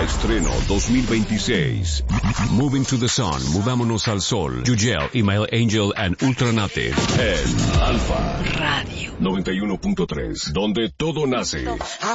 Estreno 2026. Moving to the Sun, Movámonos al Sol. Yugel, Email Angel and Ultranative. En Alfa Radio 91.3, donde todo nace.